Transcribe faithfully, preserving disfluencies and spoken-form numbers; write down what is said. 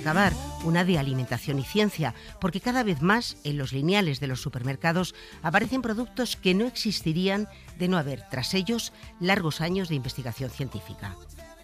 acabar, una de alimentación y ciencia, porque cada vez más en los lineales de los supermercados aparecen productos que no existirían de no haber tras ellos largos años de investigación científica.